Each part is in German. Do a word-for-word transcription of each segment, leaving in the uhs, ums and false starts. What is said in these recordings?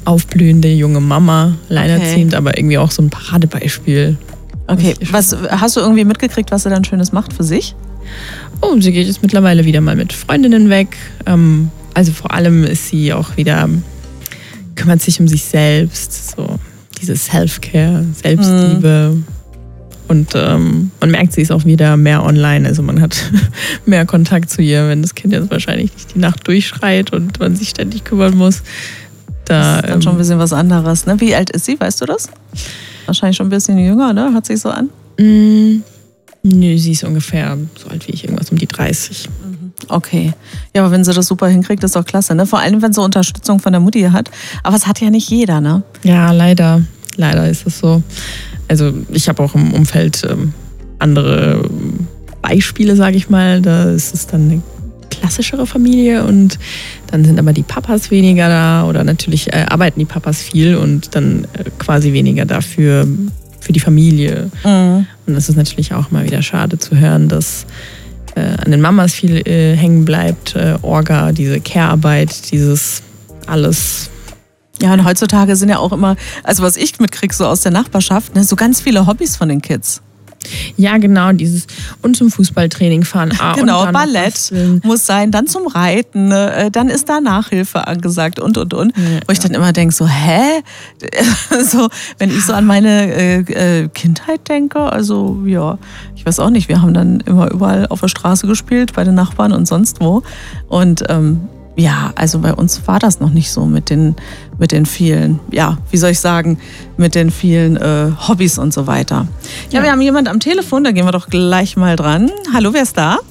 aufblühende junge Mama, alleinerziehend, okay. aber irgendwie auch so ein Paradebeispiel. Okay, was hast du irgendwie mitgekriegt, was sie dann Schönes macht für sich? Oh, sie geht jetzt mittlerweile wieder mal mit Freundinnen weg. Ähm, also vor allem ist sie auch wieder, kümmert sich um sich selbst, so diese Self-Care, Selbstliebe. Mhm. Und ähm, man merkt, sie ist auch wieder mehr online. Also man hat mehr Kontakt zu ihr, wenn das Kind jetzt wahrscheinlich nicht die Nacht durchschreit und man sich ständig kümmern muss. Da, das ist dann schon ein bisschen was anderes, ne? Wie alt ist sie, weißt du das? Wahrscheinlich schon ein bisschen jünger, ne? Hört sich so an? Mm, nö, sie ist ungefähr so alt wie ich, irgendwas um die dreißig. Okay. Ja, aber wenn sie das super hinkriegt, ist doch klasse, ne? Vor allem, wenn sie Unterstützung von der Mutti hat. Aber es hat ja nicht jeder, ne? Ja, leider. Leider ist es so. Also ich habe auch im Umfeld ähm, andere Beispiele, sage ich mal. Da ist es dann eine klassischere Familie und dann sind aber die Papas weniger da oder natürlich äh, arbeiten die Papas viel und dann äh, quasi weniger dafür für die Familie. Mhm. Und das ist natürlich auch mal wieder schade zu hören, dass äh, an den Mamas viel äh, hängen bleibt. Äh, Orga, diese Care-Arbeit, dieses alles. Ja, und heutzutage sind ja auch immer, also was ich mitkriege so aus der Nachbarschaft, ne, so ganz viele Hobbys von den Kids. Ja, genau, dieses und zum Fußballtraining fahren. Ah, genau, und Ballett muss sein, dann zum Reiten, ne, dann ist da Nachhilfe angesagt und, und, und. Ja, Wo ich ja. dann immer denke so, hä? so, wenn ich so an meine äh, Kindheit denke, also ja, ich weiß auch nicht, wir haben dann immer überall auf der Straße gespielt, bei den Nachbarn und sonst wo. Und ähm, ja, also bei uns war das noch nicht so mit den, mit den vielen, ja, wie soll ich sagen, mit den vielen äh, Hobbys und so weiter. Ja, ja, wir haben jemanden am Telefon, da gehen wir doch gleich mal dran. Hallo, wer ist da?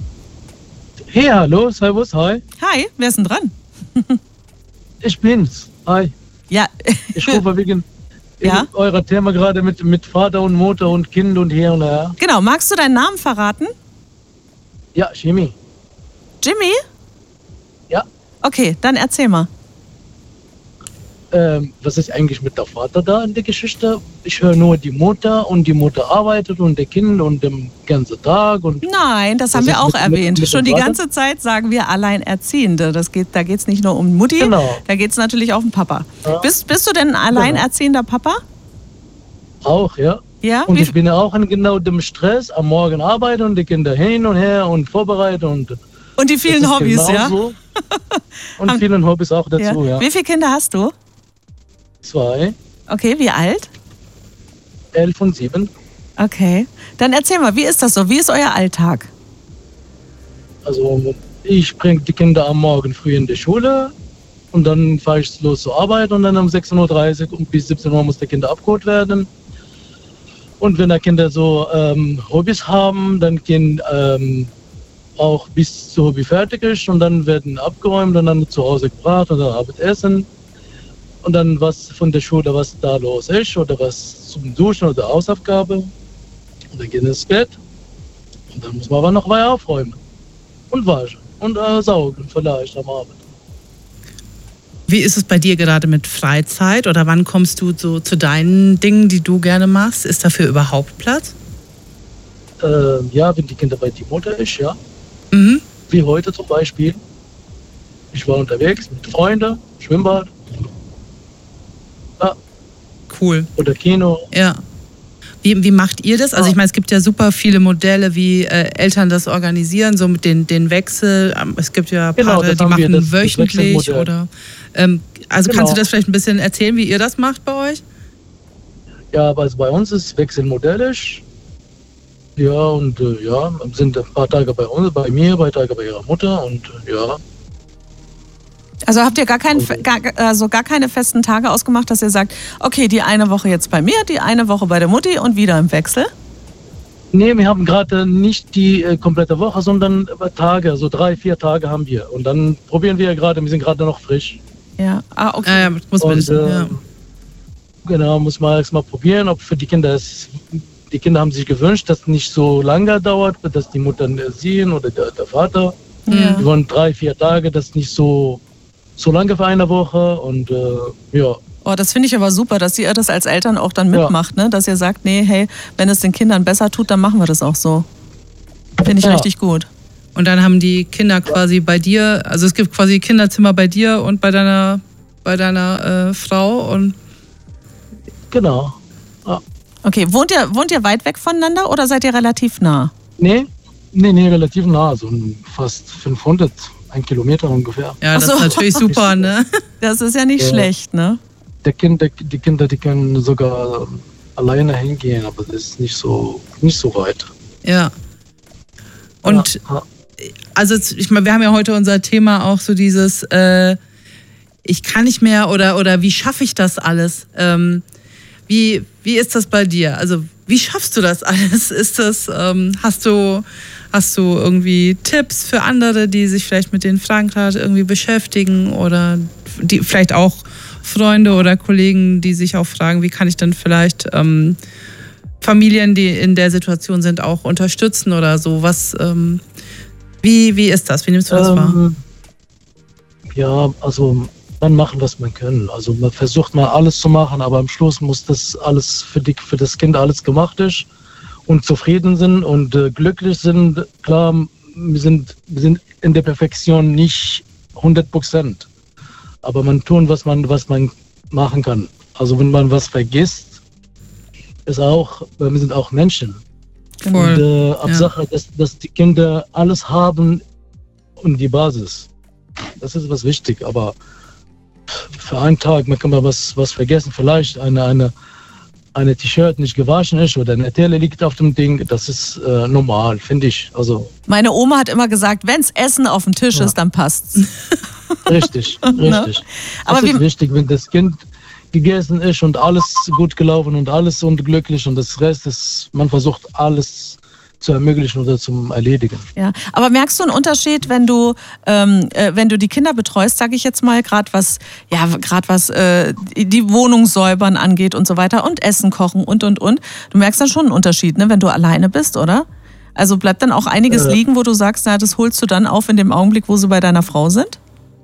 Hey, hallo, servus, hi. Hi, wer ist denn dran? Ich bin's, hi. Ja. Ich rufe wegen, wegen ja? eurer Thema gerade mit, mit Vater und Mutter und Kind und hier und her. Genau, magst du deinen Namen verraten? Ja, Jimmy. Jimmy? Ja. Okay, dann erzähl mal. Ähm, was ist eigentlich mit der Vater da in der Geschichte? Ich höre nur die Mutter und die Mutter arbeitet und der Kind und den ganzen Tag. Und Nein, das haben wir auch mit, erwähnt. Mit, mit Schon die ganze Zeit sagen wir Alleinerziehende. Das geht, da geht es nicht nur um Mutti, genau. Da geht es natürlich auch um Papa. Ja. Bist, bist du denn ein alleinerziehender Papa? Auch, ja. Ja? Und Wie ich bin auch in genau dem Stress, am Morgen arbeiten und die Kinder hin und her und vorbereiten. Und, und die vielen Hobbys, ja? So. Und vielen Hobbys auch dazu, ja. ja. Wie viele Kinder hast du? Zwei. Okay, wie alt? Elf und sieben. Okay. Dann erzähl mal, wie ist das so? Wie ist euer Alltag? Also ich bringe die Kinder am Morgen früh in die Schule und dann fahre ich los zur Arbeit und dann um sechzehn Uhr dreißig und bis siebzehn Uhr muss der Kinder abgeholt werden. Und wenn die Kinder so ähm, Hobbys haben, dann gehen ähm, auch bis zur Hobby fertig ist und dann werden abgeräumt und dann zu Hause gebracht und dann Abendessen. Und dann was von der Schule, was da los ist oder was zum Duschen oder Hausaufgabe. Und dann gehen ins Bett. Und dann muss man aber noch weiter aufräumen. Und waschen. Und äh, saugen vielleicht am Abend. Wie ist es bei dir gerade mit Freizeit? Oder wann kommst du so zu deinen Dingen, die du gerne machst? Ist dafür überhaupt Platz? Äh, ja, wenn die Kinder bei die Mutter ist, ja. Mhm. Wie heute zum Beispiel. Ich war unterwegs mit Freunden, Schwimmbad. Ja. Cool. Oder Kino. Ja. Wie, wie macht ihr das? Also ich meine, es gibt ja super viele Modelle, wie äh, Eltern das organisieren, so mit den, den Wechsel. Es gibt ja Paare, genau, die machen das, wöchentlich das oder... Ähm, also genau. Kannst du das vielleicht ein bisschen erzählen, wie ihr das macht bei euch? Ja, aber also bei uns ist es wechselmodellisch. Ja, und äh, ja, sind ein paar Tage bei uns, bei mir, ein paar Tage bei ihrer Mutter und äh, ja. Also habt ihr gar, kein, gar, also gar keine festen Tage ausgemacht, dass ihr sagt, okay, die eine Woche jetzt bei mir, die eine Woche bei der Mutti und wieder im Wechsel? Nee, wir haben gerade nicht die äh, komplette Woche, sondern Tage, so drei, vier Tage haben wir. Und dann probieren wir gerade, wir sind gerade noch frisch. Ja, ah, okay. Ah, ja, muss man und, äh, ja. Genau, muss man erst mal probieren, ob für die Kinder es, die Kinder haben sich gewünscht, dass es nicht so lange dauert, dass die Mutter sehen oder der, der Vater. Ja. Die wollen drei, vier Tage, das nicht so so lange für eine Woche und äh, ja. Oh, das finde ich aber super, dass ihr das als Eltern auch dann mitmacht, ja. Ne? Dass ihr sagt, nee, hey, wenn es den Kindern besser tut, dann machen wir das auch so. Finde ich ja. richtig gut. Und dann haben die Kinder quasi bei dir, also es gibt quasi Kinderzimmer bei dir und bei deiner, bei deiner äh, Frau und genau. Ja. Okay, wohnt ihr, wohnt ihr weit weg voneinander oder seid ihr relativ nah? Nee, nee, nee, relativ nah, so fast fünfhundert, ein Kilometer ungefähr. Ja, das so. Ist natürlich super, ne? Das ist ja nicht ja. schlecht, ne? Der kind, der, die Kinder, die können sogar alleine hingehen, aber das ist nicht so, nicht so weit. Ja. Und ja. also ich meine, wir haben ja heute unser Thema auch so dieses, äh, ich kann nicht mehr oder, oder wie schaffe ich das alles? Ähm, wie, wie ist das bei dir? Also wie schaffst du das alles? Ist das, ähm, hast du, hast du irgendwie Tipps für andere, die sich vielleicht mit den Fragen gerade irgendwie beschäftigen oder die vielleicht auch Freunde oder Kollegen, die sich auch fragen, wie kann ich denn vielleicht ähm, Familien, die in der Situation sind, auch unterstützen oder so? Was, ähm, wie, wie ist das? Wie nimmst du das ähm, wahr? Ja, also man machen, was man kann. Also man versucht mal alles zu machen, aber am Schluss muss das alles für, die, für das Kind alles gemacht ist und zufrieden sind und äh, glücklich sind. Klar, wir sind, wir sind in der Perfektion nicht hundert Prozent. Aber man tun, was man, was man machen kann. Also wenn man was vergisst, ist auch, wir sind auch Menschen. Voll. Und äh, Hauptsache, ja. dass, dass die Kinder alles haben und die Basis. Das ist was wichtig. Aber für einen Tag, man kann mal was, was vergessen. Vielleicht eine, eine, eine T-Shirt nicht gewaschen ist oder eine Tele liegt auf dem Ding. Das ist äh, normal, finde ich. Also, meine Oma hat immer gesagt, wenns Essen auf dem Tisch ja. ist, dann passt's. Richtig, richtig. Das aber ist wichtig, wenn das Kind gegessen ist und alles gut gelaufen und alles und glücklich und das Rest ist, man versucht alles zu ermöglichen oder zu erledigen. Ja, aber merkst du einen Unterschied, wenn du ähm, äh, wenn du die Kinder betreust, sage ich jetzt mal, gerade was ja gerade was äh, die Wohnung säubern angeht und so weiter und Essen kochen und und und. Du merkst dann schon einen Unterschied, ne, wenn du alleine bist, oder? Also bleibt dann auch einiges äh, liegen, wo du sagst, na, das holst du dann auf in dem Augenblick, wo sie bei deiner Frau sind?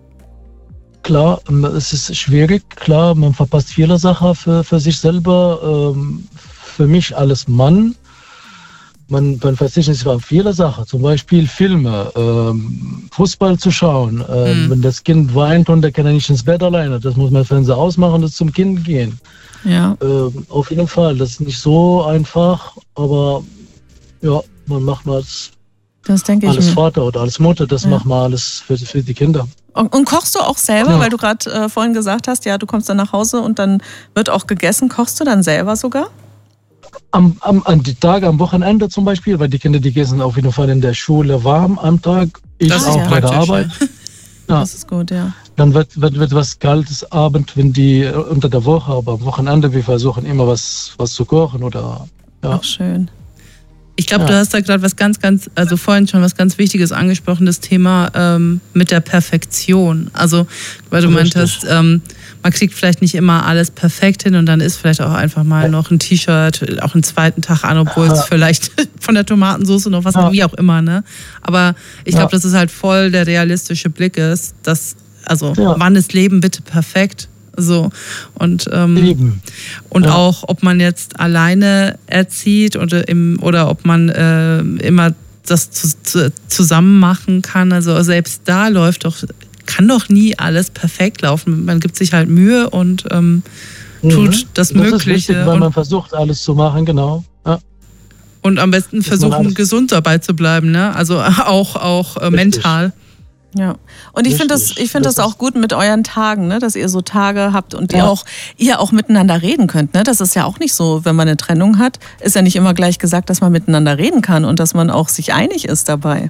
Klar, es ist schwierig, klar, man verpasst viele Sachen für, für sich selber. Ähm, für mich als Mann, man, man verzichtet sich auf viele Sachen, zum Beispiel Filme, ähm, Fußball zu schauen. Ähm, mhm. Wenn das Kind weint und er kann nicht ins Bett alleine, das muss man Fernseher ausmachen und zum Kind gehen. Ja. Ähm, auf jeden Fall, das ist nicht so einfach, aber ja, man macht mal als, das denke ich als mir. Vater oder als Mutter, das ja. macht man alles für, für die Kinder. Und, und kochst du auch selber, ja. weil du gerade äh, vorhin gesagt hast, ja, du kommst dann nach Hause und dann wird auch gegessen. Kochst du dann selber sogar? Am, am, an die Tage, am Wochenende zum Beispiel, weil die Kinder, die essen auf jeden Fall in der Schule warm am Tag. Ich das auch ja. bei der Arbeit. Ja. Das ist gut, ja. Dann wird, wird, wird was Kaltes Abend, wenn die unter der Woche, aber am Wochenende, wir versuchen immer was, was zu kochen oder. Ja. Auch schön. Ich glaube, ja. du hast da gerade was ganz, ganz, also vorhin schon was ganz Wichtiges angesprochen, das Thema ähm, mit der Perfektion. Also, weil du Richtig. meintest, ähm, man kriegt vielleicht nicht immer alles perfekt hin und dann ist vielleicht auch einfach mal noch ein T-Shirt auch einen zweiten Tag an, obwohl es vielleicht von der Tomatensauce noch was, ja. wie auch immer, ne? Aber ich glaube, ja. dass es halt voll der realistische Blick ist, dass, also, ja. wann ist Leben bitte perfekt? So und ähm, und ja. auch ob man jetzt alleine erzieht oder im oder ob man äh, immer das zu, zu, zusammen machen kann, also selbst da läuft doch kann doch nie alles perfekt laufen. Man gibt sich halt Mühe und ähm, tut mhm. das, das Mögliche. Ist wichtig, weil man versucht alles zu machen, genau. Ja. Und am besten das versuchen gesund dabei zu bleiben, ne? Also auch auch äh, mental. Ja, und ich finde das, ich finde das, das auch gut mit euren Tagen, ne, dass ihr so Tage habt und ja. ihr auch, ihr auch miteinander reden könnt, ne. Das ist ja auch nicht so, wenn man eine Trennung hat, ist ja nicht immer gleich gesagt, dass man miteinander reden kann und dass man auch sich einig ist dabei.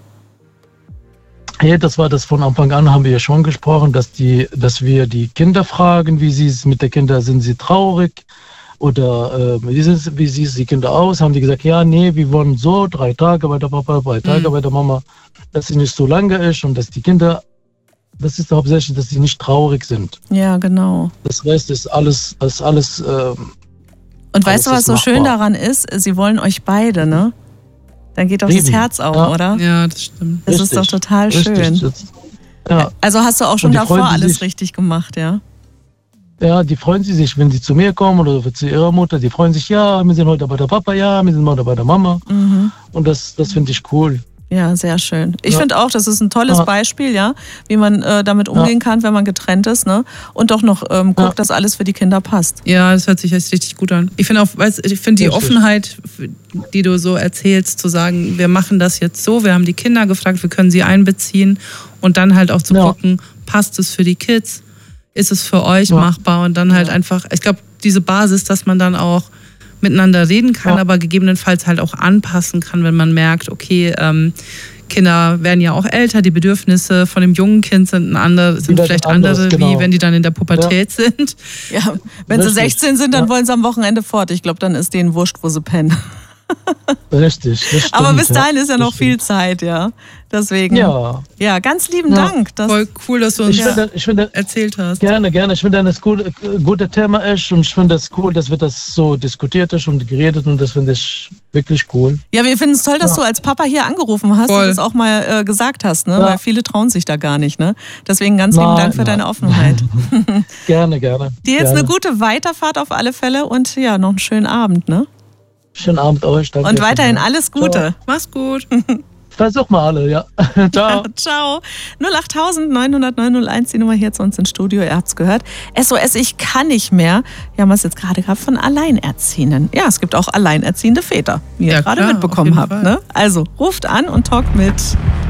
Ja, das war das von Anfang an, haben wir ja schon gesprochen, dass die, dass wir die Kinder fragen, wie sie es mit den Kindern, sind sie traurig oder äh, wie, sind, wie sieht die Kinder aus? Haben die gesagt, ja, nee, wir wollen so drei Tage bei der Papa, drei Tage mhm. bei der Mama. Dass sie nicht so lange ist und dass die Kinder, das ist hauptsächlich, dass sie nicht traurig sind. Ja, genau. Das heißt, das ist alles, das ist alles. Ähm, und weißt du, was so schön daran ist? Sie wollen euch beide, ne? Dann geht doch Eben. das Herz auf, ja. oder? Ja, das stimmt. Das richtig. ist doch total richtig. schön. Das, ja. Also hast du auch schon davor alles sich, richtig gemacht, ja? Ja, die freuen sich, wenn sie zu mir kommen oder zu ihrer Mutter, die freuen sich, ja, wir sind heute bei der Papa, ja, wir sind heute bei der Mama. Mhm. Und das, das finde ich cool. Ja, sehr schön. Ich ja. finde auch, das ist ein tolles ja. Beispiel, ja, wie man äh, damit umgehen ja. kann, wenn man getrennt ist, ne? Und doch noch ähm, guckt, ja. dass alles für die Kinder passt. Ja, das hört sich jetzt richtig gut an. Ich finde auch, weißt, ich finde die richtig. Offenheit, die du so erzählst, zu sagen, wir machen das jetzt so, wir haben die Kinder gefragt, wir können sie einbeziehen und dann halt auch zu ja. gucken, passt es für die Kids, ist es für euch ja. machbar und dann halt ja. einfach, ich glaube, diese Basis, dass man dann auch miteinander reden kann, ja. aber gegebenenfalls halt auch anpassen kann, wenn man merkt, okay, ähm, Kinder werden ja auch älter, die Bedürfnisse von dem jungen Kind sind, ein andere, sind vielleicht anderes, andere, genau. wie wenn die dann in der Pubertät ja. sind. Ja, wenn Richtig. sie sechzehn sind, dann ja. wollen sie am Wochenende fort. Ich glaube, dann ist denen wurscht, wo sie pennen. Richtig, das stimmt, aber bis dahin ist ja noch das viel stimmt. Zeit, ja. Deswegen, ja, ja ganz lieben ja. Dank. Das Voll cool, dass du uns ich finde, ich finde, erzählt hast. Gerne, gerne. Ich finde, dass es gut, gutes Thema ist und ich finde es cool, dass wir das so diskutiert ist und geredet und das finde ich wirklich cool. Ja, wir finden es toll, dass ja. du als Papa hier angerufen hast Voll. und das auch mal äh, gesagt hast, ne? Ja. Weil viele trauen sich da gar nicht. Ne? Deswegen ganz lieben nein, Dank für nein. deine Offenheit. Gerne, gerne. Dir jetzt gerne. eine gute Weiterfahrt auf alle Fälle und ja, noch einen schönen Abend, ne? Schönen Abend euch. Danke. Und weiterhin alles Gute. Ciao. Mach's gut. Versuch mal alle, ja. Ciao. Ja, ciao. null acht neun null null neun null eins, die Nummer hier zu uns ins Studio. Ihr habt's gehört. S O S, ich kann nicht mehr. Wir haben es jetzt gerade gehabt von Alleinerziehenden. Ja, es gibt auch alleinerziehende Väter, wie ihr ja, gerade klar, mitbekommen habt. Ne? Also ruft an und talkt mit.